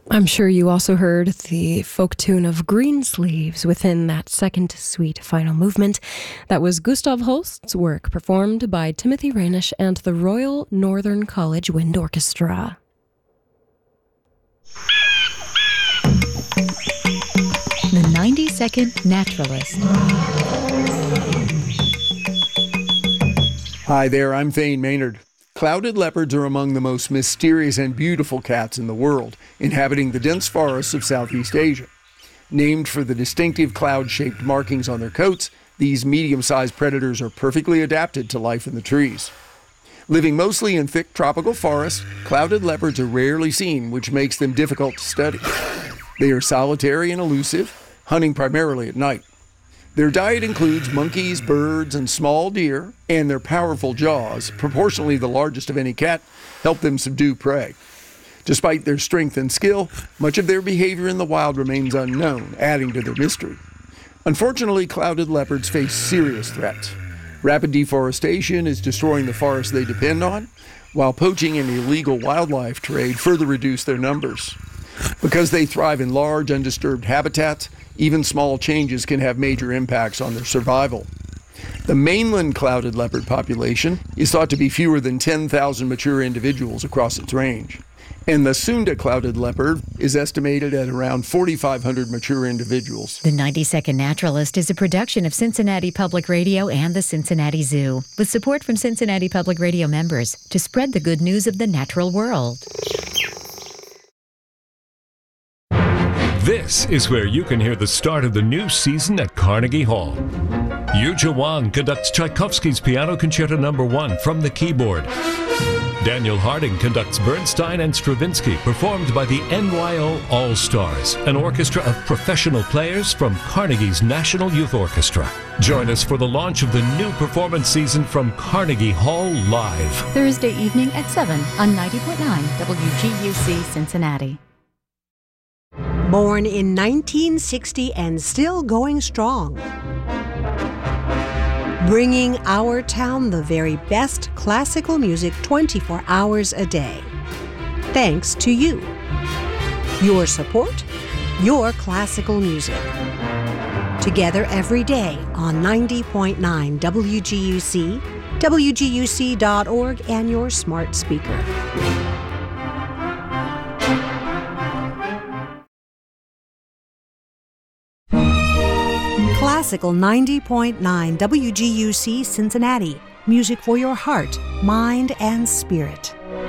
I'm sure you also heard the folk tune of Greensleeves within that second suite final movement. That was Gustav Holst's work, performed by Timothy Ranish and the Royal Northern College Wind Orchestra. The 90-Second Naturalist. Hi there, I'm Thane Maynard. Clouded leopards are among the most mysterious and beautiful cats in the world, inhabiting the dense forests of Southeast Asia. Named for the distinctive cloud-shaped markings on their coats, these medium-sized predators are perfectly adapted to life in the trees. Living mostly in thick tropical forests, clouded leopards are rarely seen, which makes them difficult to study. They are solitary and elusive, hunting primarily at night. Their diet includes monkeys, birds, and small deer, and their powerful jaws, proportionally the largest of any cat, help them subdue prey. Despite their strength and skill, much of their behavior in the wild remains unknown, adding to their mystery. Unfortunately, clouded leopards face serious threats. Rapid deforestation is destroying the forests they depend on, while poaching and illegal wildlife trade further reduce their numbers. Because they thrive in large, undisturbed habitats, even small changes can have major impacts on their survival. The mainland clouded leopard population is thought to be fewer than 10,000 mature individuals across its range. And the Sunda clouded leopard is estimated at around 4,500 mature individuals. The 90-Second Naturalist is a production of Cincinnati Public Radio and the Cincinnati Zoo, with support from Cincinnati Public Radio members to spread the good news of the natural world. This is where you can hear the start of the new season at Carnegie Hall. Yuja Wang conducts Tchaikovsky's Piano Concerto No. 1 from the keyboard. Daniel Harding conducts Bernstein and Stravinsky, performed by the NYO All-Stars, an orchestra of professional players from Carnegie's National Youth Orchestra. Join us for the launch of the new performance season from Carnegie Hall Live. Thursday evening at 7 on 90.9 WGUC Cincinnati. Born in 1960 and still going strong. Bringing our town the very best classical music 24 hours a day. Thanks to you. Your support, your classical music. Together every day on 90.9 WGUC, WGUC.org, and your smart speaker. Classical 90.9 WGUC Cincinnati. Music for your heart, mind, and spirit.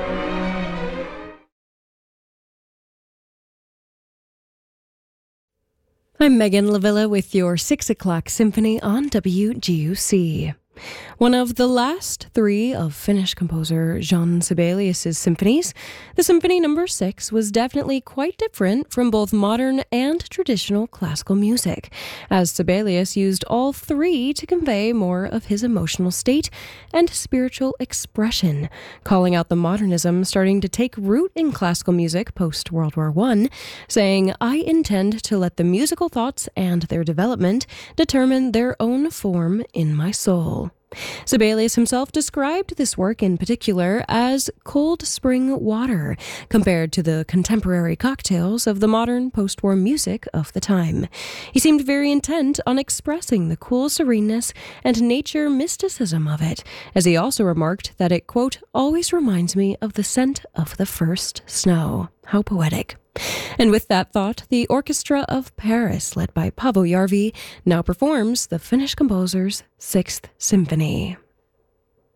I'm Megan Lavilla with your 6 o'clock symphony on WGUC. One of the last 3 of Finnish composer Jean Sibelius' symphonies, the Symphony No. 6 was definitely quite different from both modern and traditional classical music, as Sibelius used all 3 to convey more of his emotional state and spiritual expression, calling out the modernism starting to take root in classical music post-World War I, saying, "I intend to let the musical thoughts and their development determine their own form in my soul." Sibelius himself described this work in particular as cold spring water, compared to the contemporary cocktails of the modern post-war music of the time. He seemed very intent on expressing the cool sereneness and nature mysticism of it, as he also remarked that it, quote, "always reminds me of the scent of the first snow." How poetic. And with that thought, the Orchestra of Paris, led by Paavo Järvi, now performs the Finnish composer's 6th Symphony.